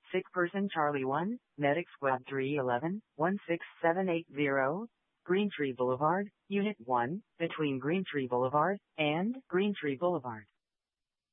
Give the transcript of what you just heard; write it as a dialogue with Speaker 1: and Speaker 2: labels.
Speaker 1: Sick person Charlie 1, Medic Squad 311, 16780, Green Tree Boulevard, Unit 1, between Green Tree Boulevard and Green Tree Boulevard.